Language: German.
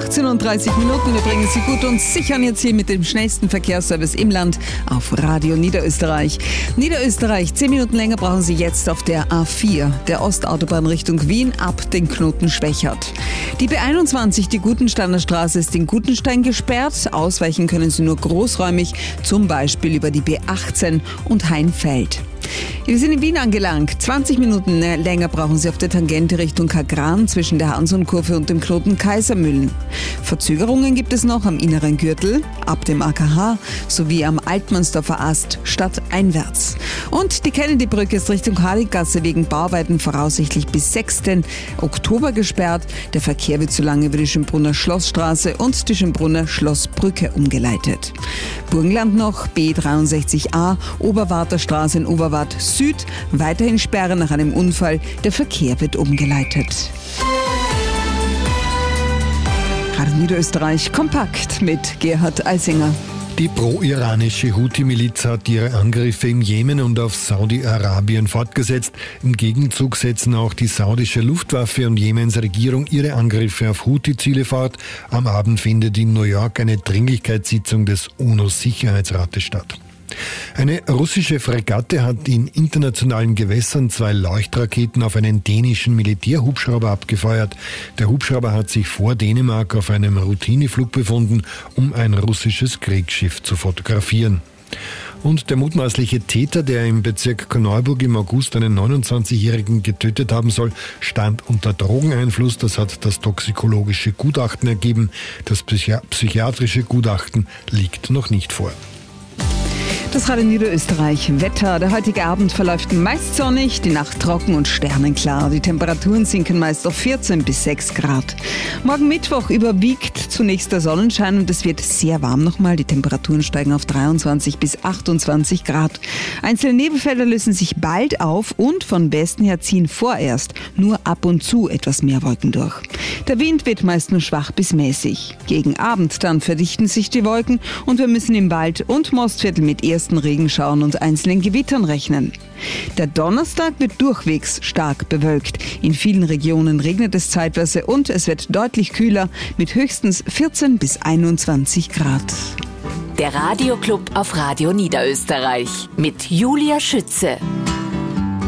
18:30 Minuten. Wir bringen Sie gut und sicher jetzt hier mit dem schnellsten Verkehrsservice im Land auf Radio Niederösterreich. Niederösterreich, 10 Minuten länger brauchen Sie jetzt auf der A4, der Ostautobahn Richtung Wien, ab den Knoten Schwechat. Die B21, die Gutensteiner Straße, ist in Gutenstein gesperrt. Ausweichen können Sie nur großräumig, zum Beispiel über die B18 und Heinfeld. Wir sind in Wien angelangt. 20 Minuten länger brauchen Sie auf der Tangente Richtung Kagran zwischen der Hansonkurve und dem Knoten Kaisermühlen. Verzögerungen gibt es noch am inneren Gürtel, ab dem AKH sowie am Altmannsdorfer Ast stadteinwärts. Und die Kennedy-Brücke ist Richtung Harliggasse wegen Bauarbeiten voraussichtlich bis 6. Oktober gesperrt. Der Verkehr wird so lange über die Schönbrunner Schlossstraße und die Schönbrunner Schlossbrücke umgeleitet. Burgenland noch, B63a, Oberwarter Straße in Oberwart Süd, weiterhin Sperre nach einem Unfall. Der Verkehr wird umgeleitet. Radio Niederösterreich kompakt mit Gerhard Eisinger. Die pro-iranische Houthi-Miliz hat ihre Angriffe im Jemen und auf Saudi-Arabien fortgesetzt. Im Gegenzug setzen auch die saudische Luftwaffe und Jemens Regierung ihre Angriffe auf Houthi-Ziele fort. Am Abend findet in New York eine Dringlichkeitssitzung des UNO-Sicherheitsrates statt. Eine russische Fregatte hat in internationalen Gewässern 2 Leuchtraketen auf einen dänischen Militärhubschrauber abgefeuert. Der Hubschrauber hat sich vor Dänemark auf einem Routineflug befunden, um ein russisches Kriegsschiff zu fotografieren. Und der mutmaßliche Täter, der im Bezirk Korneuburg im August einen 29-Jährigen getötet haben soll, stand unter Drogeneinfluss. Das hat das toxikologische Gutachten ergeben. Das psychiatrische Gutachten liegt noch nicht vor. Das Radio Niederösterreich Wetter. Der heutige Abend verläuft meist sonnig, die Nacht trocken und sternenklar. Die Temperaturen sinken meist auf 14 bis 6 Grad. Morgen Mittwoch überwiegt zunächst der Sonnenschein und es wird sehr warm nochmal. Die Temperaturen steigen auf 23 bis 28 Grad. Einzelne Nebelfelder lösen sich bald auf und von Westen her ziehen vorerst nur ab und zu etwas mehr Wolken durch. Der Wind wird meist nur schwach bis mäßig. Gegen Abend dann verdichten sich die Wolken und wir müssen im Wald- und Mostviertel mit ersten Regenschauern und einzelnen Gewittern rechnen. Der Donnerstag wird durchwegs stark bewölkt. In vielen Regionen regnet es zeitweise und es wird deutlich kühler mit höchstens 14 bis 21 Grad. Der Radioclub auf Radio Niederösterreich mit Julia Schütze.